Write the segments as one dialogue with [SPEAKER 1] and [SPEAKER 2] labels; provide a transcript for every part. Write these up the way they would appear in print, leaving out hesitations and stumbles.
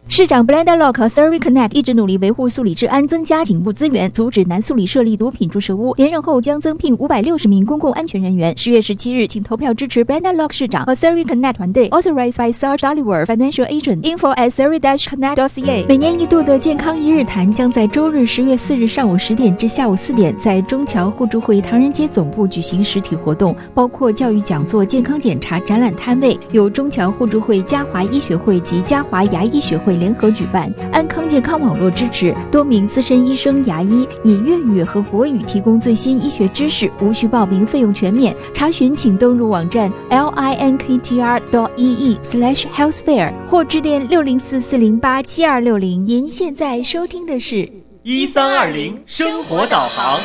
[SPEAKER 1] 市长 BlenderLock 和 Surrey Connect 一直努力维护宿里治安，增加警务资源，阻止南宿里设立毒品注射屋。连任后将增聘560名公共安全人员。10月17日，请投票支持 BlenderLock 市长和 Surrey Connect 团队。Authorized by Sarge Oliver, Financial Agent. Info at surrey-connect.ca。每年一度的健康一日谈将在周日10月4日上午10点至下午4点，在中侨互助会唐人街总部举行实体活动，包括教育讲座、健康检查、展览摊位，由中侨互助会、嘉华医学会及嘉华牙医学会联合举办，安康健康网络支持，多名资深医生、牙医以粤语和国语提供最新医学知识，无需报名，费用全免。查询请登入网站 linktr.ee/healthfair 或致电604-408-7260。您现在收听的是
[SPEAKER 2] 1320生活导航。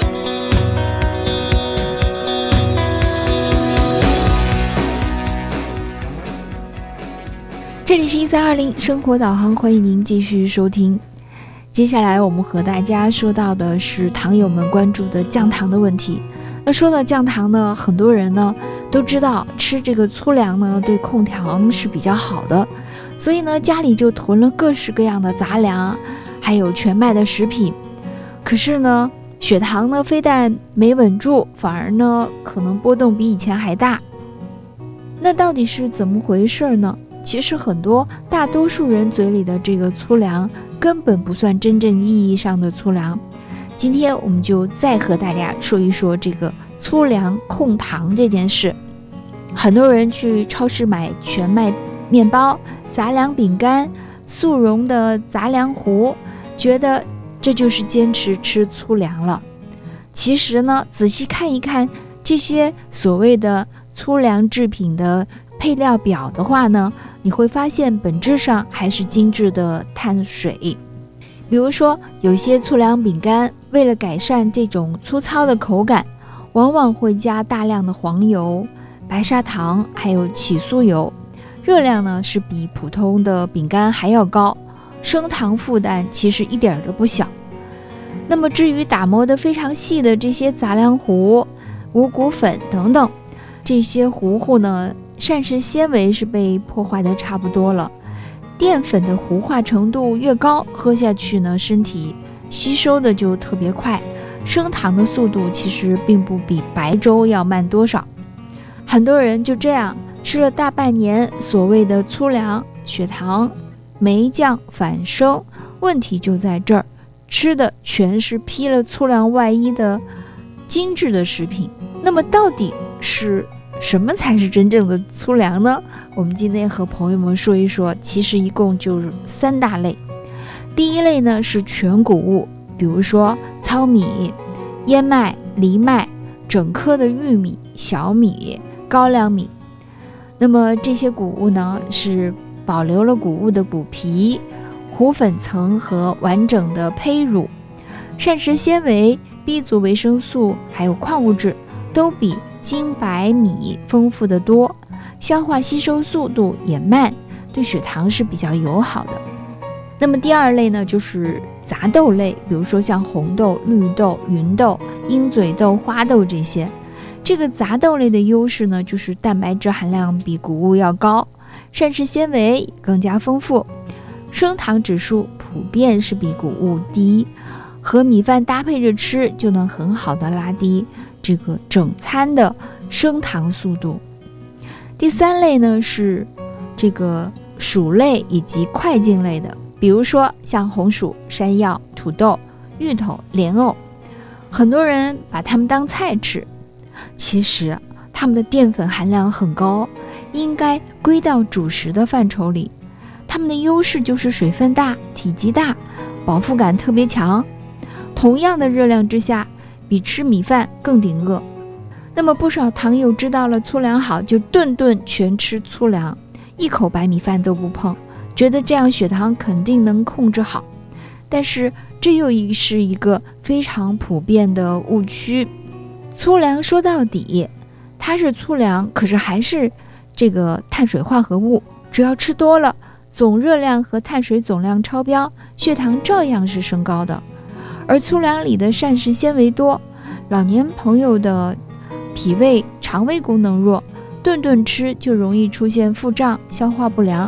[SPEAKER 1] 这里是1320生活导航，欢迎您继续收听。接下来我们和大家说到的是糖友们关注的降糖的问题。那说到降糖呢，很多人呢都知道吃这个粗粮呢对控糖是比较好的，所以呢家里就囤了各式各样的杂粮，还有全麦的食品。可是呢血糖呢非但没稳住，反而呢可能波动比以前还大。那到底是怎么回事呢？其实大多数人嘴里的这个粗粮根本不算真正意义上的粗粮。今天我们就再和大家说一说这个粗粮控糖这件事。很多人去超市买全麦面包、杂粮饼干、速溶的杂粮糊，觉得这就是坚持吃粗粮了。其实呢，仔细看一看这些所谓的粗粮制品的配料表的话呢，你会发现本质上还是精致的碳水。比如说有些粗粮饼干为了改善这种粗糙的口感，往往会加大量的黄油、白砂糖还有起酥油，热量呢是比普通的饼干还要高，升糖负担其实一点都不小。那么至于打磨的非常细的这些杂粮糊、五谷粉等等，这些糊呢膳食纤维是被破坏的差不多了，淀粉的糊化程度越高，喝下去呢身体吸收的就特别快，升糖的速度其实并不比白粥要慢多少。很多人就这样吃了大半年所谓的粗粮，血糖没降反升，问题就在这儿，吃的全是披了粗粮外衣的精致的食品。那么到底是什么才是真正的粗粮呢？我们今天和朋友们说一说，其实一共就是3大类。第一类呢是全谷物，比如说糙米、燕麦、藜麦、整颗的玉米、小米、高粱米。那么这些谷物呢是保留了谷物的谷皮、糊粉层和完整的胚乳，膳食纤维、B 族维生素还有矿物质都比精白米丰富得多，消化吸收速度也慢，对血糖是比较友好的。那么第二类呢就是杂豆类，比如说像红豆、绿豆、芸豆、鹰嘴豆、花豆这些。这个杂豆类的优势呢就是蛋白质含量比谷物要高，膳食纤维更加丰富，升糖指数普遍是比谷物低，和米饭搭配着吃就能很好的拉低这个整餐的升糖速度。第三类呢是这个薯类以及块茎类的，比如说像红薯、山药、土豆、芋头、莲藕，很多人把它们当菜吃，其实它们的淀粉含量很高，应该归到主食的范畴里。它们的优势就是水分大、体积大、饱腹感特别强，同样的热量之下比吃米饭更顶饿。那么不少糖友知道了粗粮好，就顿顿全吃粗粮，一口白米饭都不碰，觉得这样血糖肯定能控制好。但是这又是一个非常普遍的误区。粗粮说到底它是粗粮，可是还是这个碳水化合物，只要吃多了，总热量和碳水总量超标，血糖照样是升高的。而粗粮里的膳食纤维多，老年朋友的脾胃肠胃功能弱，顿顿吃就容易出现腹胀、消化不良，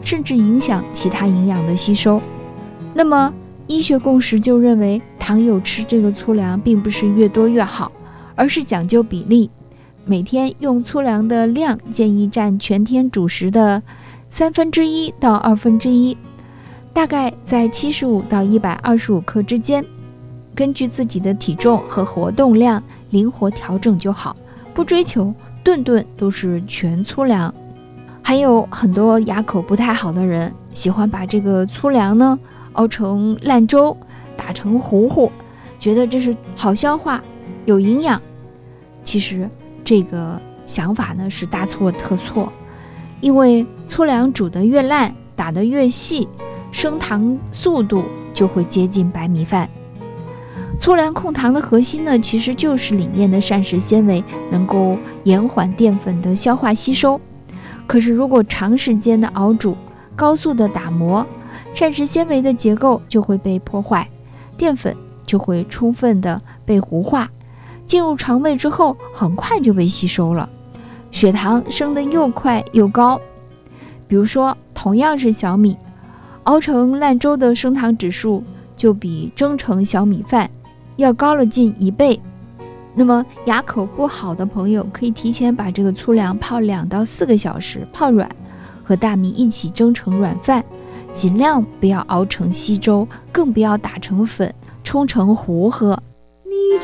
[SPEAKER 1] 甚至影响其他营养的吸收。那么医学共识就认为，糖友吃这个粗粮并不是越多越好，而是讲究比例。每天用粗粮的量建议占全天主食的1/3到1/2，大概在75到125克之间。根据自己的体重和活动量灵活调整就好，不追求顿顿都是全粗粮。还有很多牙口不太好的人，喜欢把这个粗粮呢熬成烂粥，打成糊糊，觉得这是好消化有营养。其实这个想法呢是大错特错，因为粗粮煮得越烂，打得越细，升糖速度就会接近白米饭。粗粮控糖的核心呢，其实就是里面的膳食纤维能够延缓淀粉的消化吸收。可是如果长时间的熬煮，高速的打磨，膳食纤维的结构就会被破坏，淀粉就会充分的被糊化，进入肠胃之后很快就被吸收了，血糖升得又快又高。比如说同样是小米，熬成烂粥的升糖指数就比蒸成小米饭要高了近1倍。那么牙口不好的朋友可以提前把这个粗粮泡2到4个小时，泡软，和大米一起蒸成软饭，尽量不要熬成稀粥，更不要打成粉，冲成糊喝。
[SPEAKER 3] 你